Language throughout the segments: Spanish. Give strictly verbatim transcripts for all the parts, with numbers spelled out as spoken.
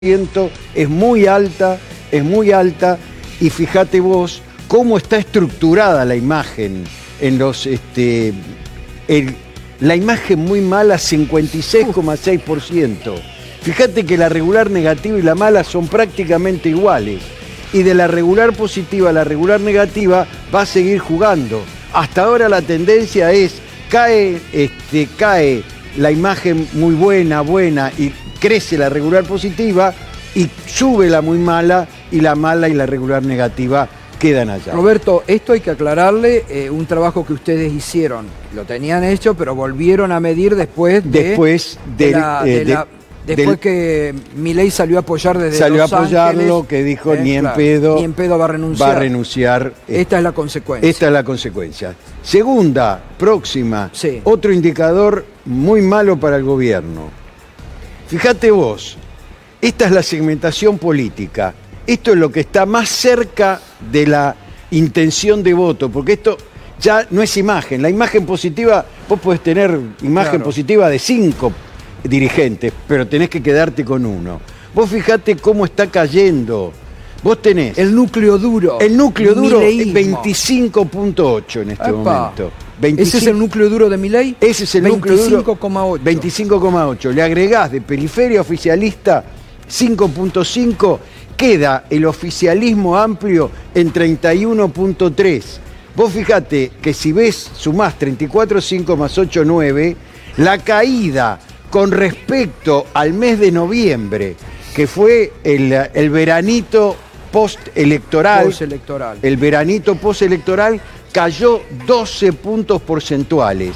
es muy alta, es muy alta, y fíjate vos cómo está estructurada la imagen en los, este, el, la imagen muy mala, cincuenta y seis coma seis por ciento. Fíjate que la regular negativa y la mala son prácticamente iguales, y de la regular positiva a la regular negativa va a seguir jugando. Hasta ahora la tendencia es, cae, este, cae la imagen muy buena, buena, y crece la regular positiva, y sube la muy mala, y la mala y la regular negativa quedan allá. Roberto, esto hay que aclararle, eh, un trabajo que ustedes hicieron, lo tenían hecho, pero volvieron a medir después de, después de, del, la, eh, de la, del, después que Milei salió a apoyar desde salió Los a apoyarlo, Ángeles, que dijo eh, ni en claro, pedo, ni en pedo va a renunciar. Va a renunciar. Esta es la consecuencia. Esta es la consecuencia. Segunda, próxima, sí. Otro indicador muy malo para el gobierno. Fíjate vos, esta es la segmentación política. Esto es lo que está más cerca de la intención de voto, porque esto ya no es imagen. La imagen positiva, vos podés tener imagen claro. positiva de cinco dirigentes, pero tenés que quedarte con uno. Vos fijate cómo está cayendo. Vos tenés... El núcleo duro. El núcleo duro es veinticinco punto ocho en este Epa. momento. veinticinco, ¿Ese es el núcleo duro de Milei? Ese es el núcleo duro. veinticinco coma ocho. veinticinco coma ocho. Le agregás de periferia oficialista cinco punto cinco, queda el oficialismo amplio en treinta y uno punto tres. Vos fijate que si ves, sumás treinta y cuatro punto cinco más ocho, nueve, la caída con respecto al mes de noviembre, que fue el, el veranito postelectoral, postelectoral, el veranito postelectoral, cayó doce puntos porcentuales.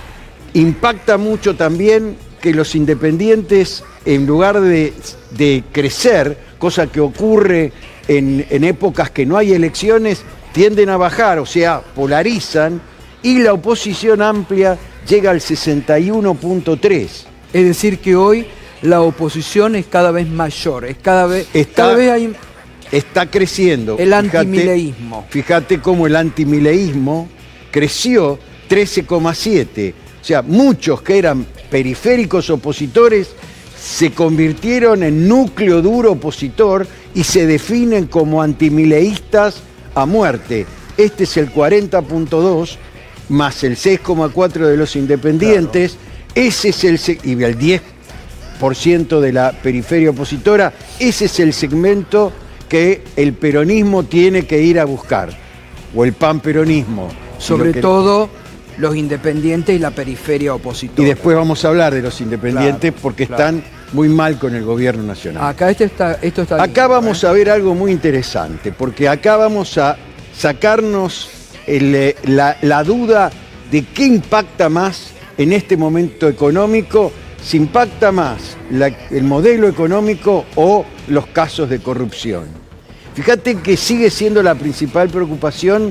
Impacta mucho también que los independientes, en lugar de, de crecer, cosa que ocurre en, en épocas que no hay elecciones, tienden a bajar, o sea, polarizan, y la oposición amplia llega al sesenta y uno punto tres. Es decir, que hoy la oposición es cada vez mayor, es cada vez, está, cada vez hay... Está creciendo. El antimileísmo. Fíjate cómo el antimileísmo creció trece coma siete. O sea, muchos que eran periféricos opositores se convirtieron en núcleo duro opositor y se definen como antimileístas a muerte. Este es el cuarenta punto dos más el seis coma cuatro de los independientes. Claro. Ese es el... y el diez por ciento de la periferia opositora. Ese es el segmento que el peronismo tiene que ir a buscar, o el panperonismo. Sobre que... todo los independientes y la periferia opositora. Y después vamos a hablar de los independientes, claro, porque claro. están muy mal con el gobierno nacional. Acá este está, esto está acá lindo, vamos ¿eh? a ver algo muy interesante, porque acá vamos a sacarnos el, la, la duda de qué impacta más en este momento económico, si impacta más la, el modelo económico o los casos de corrupción. Fíjate que sigue siendo la principal preocupación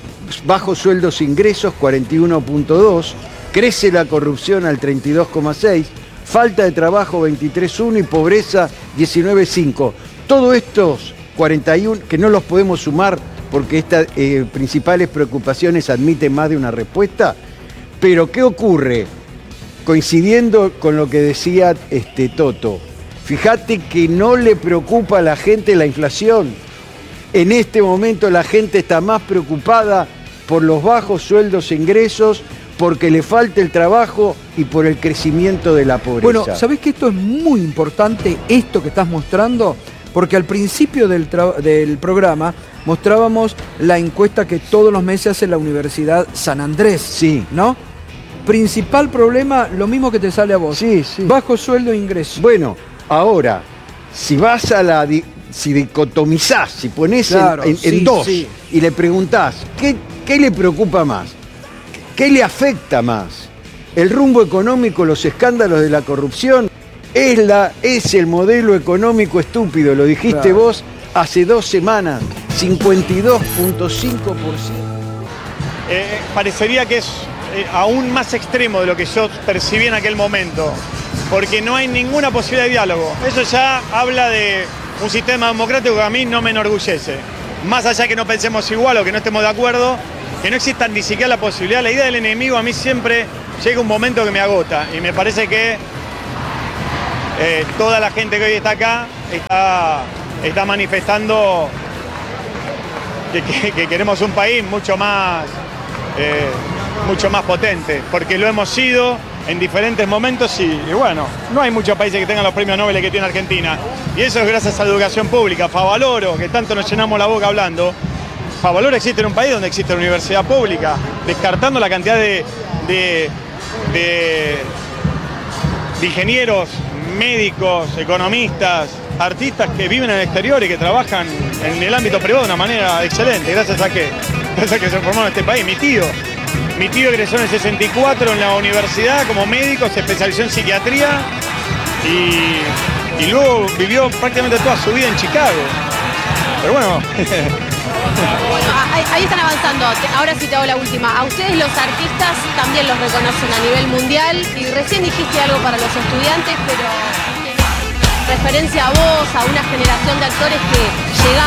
bajos sueldos e ingresos, cuarenta y uno punto dos, crece la corrupción al treinta y dos coma seis, falta de trabajo veintitrés coma uno y pobreza diecinueve coma cinco. Todos estos cuarenta y uno, que no los podemos sumar porque estas eh, principales preocupaciones admiten más de una respuesta, pero ¿qué ocurre? Coincidiendo con lo que decía este Toto, fíjate que no le preocupa a la gente la inflación. En este momento la gente está más preocupada por los bajos sueldos e ingresos, porque le falta el trabajo y por el crecimiento de la pobreza. Bueno, ¿sabés que esto es muy importante, esto que estás mostrando? Porque al principio del, del programa mostrábamos la encuesta que todos los meses hace la Universidad San Andrés. Sí. ¿No? Principal problema, lo mismo que te sale a vos. Sí, sí. Bajo sueldo e ingreso. Bueno, ahora, si vas a la... si dicotomizás, si ponés claro, en, en, sí, en dos sí. y le preguntás, ¿qué, ¿qué le preocupa más? ¿Qué le afecta más? ¿El rumbo económico, los escándalos de la corrupción? Es, la, es el modelo económico estúpido, lo dijiste claro. vos hace dos semanas, cincuenta y dos punto cinco por ciento. Eh, parecería que es eh, aún más extremo de lo que yo percibí en aquel momento, porque no hay ninguna posibilidad de diálogo. Eso ya habla de un sistema democrático que a mí no me enorgullece. Más allá que no pensemos igual o que no estemos de acuerdo, que no exista ni siquiera la posibilidad, la idea del enemigo a mí siempre llega un momento que me agota. Y me parece que eh, toda la gente que hoy está acá está, está manifestando que, que, que queremos un país mucho más, eh, mucho más potente, porque lo hemos sido en diferentes momentos y, y bueno, no hay muchos países que tengan los premios Nobel que tiene Argentina. Y eso es gracias a la educación pública. Favaloro, que tanto nos llenamos la boca hablando. Favaloro existe en un país donde existe la universidad pública, descartando la cantidad de, de, de, de ingenieros, médicos, economistas, artistas que viven en el exterior y que trabajan en el ámbito privado de una manera excelente. Gracias a que, gracias a que se formó en este país. Mi tío. Mi tío egresó en el sesenta y cuatro en la universidad como médico, se especializó en psiquiatría y, y luego vivió prácticamente toda su vida en Chicago. Pero bueno. Bueno, ahí, ahí están avanzando. Ahora sí te hago la última. A ustedes los artistas también los reconocen a nivel mundial y recién dijiste algo para los estudiantes, pero referencia a vos, a una generación de actores que llegaba